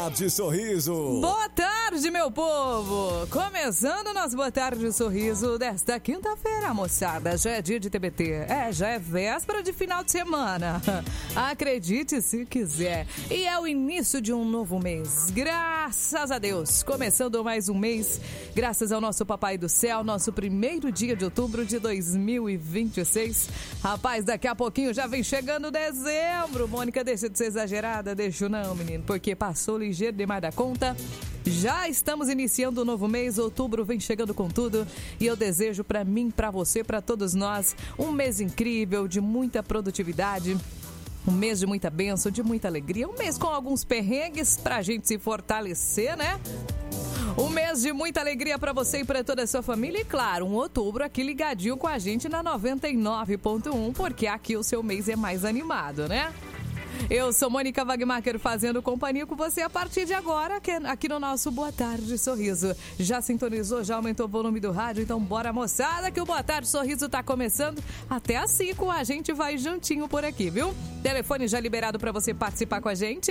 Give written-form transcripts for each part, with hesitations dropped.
Tarde Sorriso. Boa tarde, meu povo. Começando o nosso Boa Tarde Sorriso desta quinta-feira, moçada. Já é dia de TBT. Já é véspera de final de semana. Acredite se quiser. E é o início de um novo mês. Graças a Deus. Começando mais um mês. Graças ao nosso Papai do Céu. Nosso primeiro dia de outubro de 2026. Rapaz, daqui a pouquinho já vem chegando dezembro. Mônica, deixa de ser exagerada. Deixa não, menino. Porque passou ligeiro demais da conta. Já estamos iniciando o novo mês, outubro vem chegando com tudo e eu desejo para mim, para você, para todos nós, um mês incrível, de muita produtividade, um mês de muita bênção, de muita alegria, um mês com alguns perrengues pra gente se fortalecer, né? Um mês de muita alegria para você e para toda a sua família e, claro, um outubro aqui ligadinho com a gente na 99.1, porque aqui o seu mês é mais animado, né? Eu sou Mônica Wagmacher fazendo companhia com você a partir de agora, aqui no nosso Boa Tarde Sorriso. Já sintonizou, já aumentou o volume do rádio? Então bora, moçada, que o Boa Tarde Sorriso tá começando. Até às 5 a gente vai juntinho por aqui, viu? Telefone já liberado para você participar com a gente,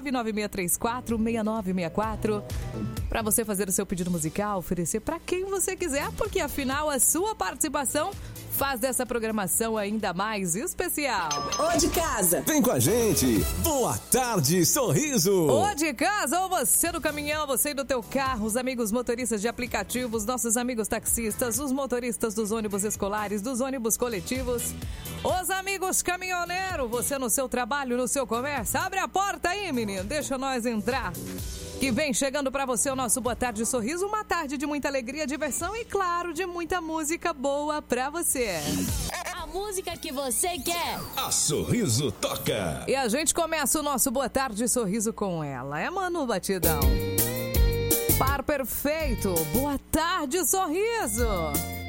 99634-6964. Para você fazer o seu pedido musical, oferecer para quem você quiser, porque afinal a sua participação faz dessa programação ainda mais especial. Ô de casa, vem com a gente. Boa Tarde Sorriso. Ô de casa, ou você do caminhão, você do teu carro, os amigos motoristas de aplicativos, nossos amigos taxistas, os motoristas dos ônibus escolares, dos ônibus coletivos, os amigos caminhoneiros, você no seu trabalho, no seu comércio. Abre a porta aí, menino, deixa nós entrar. Que vem chegando pra você o nosso Boa Tarde Sorriso, uma tarde de muita alegria, diversão e, claro, de muita música boa pra você. A música que você quer. A Sorriso toca. E a gente começa o nosso Boa Tarde Sorriso com ela. É Manu Batidão. Par perfeito. Boa tarde, Sorriso.